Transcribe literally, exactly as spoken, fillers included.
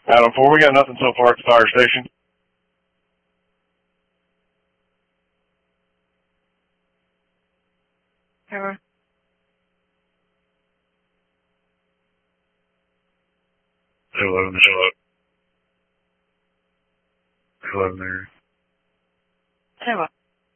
Adam four, we got nothing so far at the fire station. Tower. Hello, hello. Hello there. Tower.